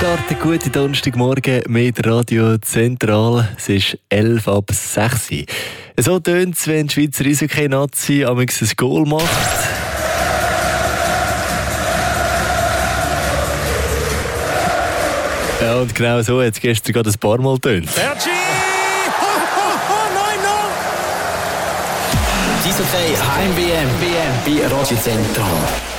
starten gute Donnerstagmorgen mit Radio Zentral. Es ist 11 ab 6 Uhr. So tönt es, wenn die Schweizer Eishockey-Nazi ein Goal macht. Ja, und genau so hat es gestern gerade ein paar Mal getönt. Sergi! Nein, no! Eishockey Heim-WM bei Radio Zentral.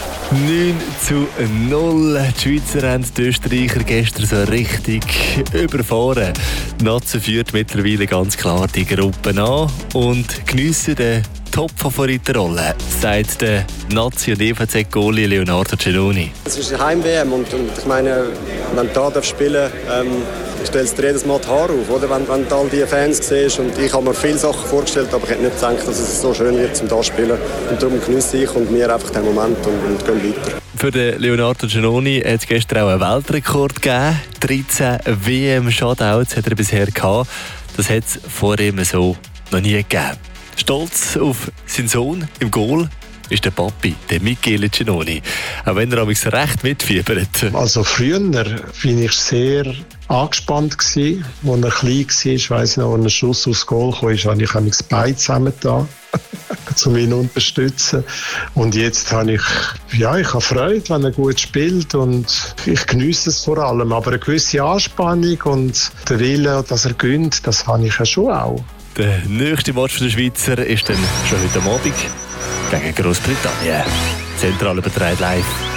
9:0. Die Schweizer haben die Österreicher gestern so richtig überfahren. Die Nazi führt mittlerweile ganz klar die Gruppe an und geniessen die Top-Favoritenrolle, sagt der Nazi- und EVZ-Goalie Leonardo Giannoni. Es ist eine Heim-WM und ich meine, wenn du da spielen darfst, stellst du dir jedes Mal die Haare auf, oder? Wenn du all diese Fans siehst. Und ich habe mir viele Sachen vorgestellt, aber ich hätte nicht gedacht, dass es so schön wird, zum da zu spielen. Und darum genieße ich und wir einfach den Moment und gehen weiter. Für den Leonardo Giannoni hat es gestern auch einen Weltrekord gegeben. 13 WM-Shutouts hat er bisher gehabt. Das hat es vor ihm so noch nie gegeben. Stolz auf seinen Sohn im Goal ist der Papi, der Michele Giannoni. Auch wenn er amigs recht mitfiebert. Also früher war ich sehr angespannt gewesen. Als er klein war, weiss ich noch, als ein Schuss aufs Goal kam, habe ich das Bein zusammengetan, um ihn zu unterstützen. Und jetzt habe ich habe Freude, wenn er gut spielt und ich geniesse es vor allem. Aber eine gewisse Anspannung und der Wille, dass er gönnt, das habe ich ja schon auch. Der nächste Match der Schweizer ist dann schon heute Abend gegen Großbritannien. Zentral übertragen live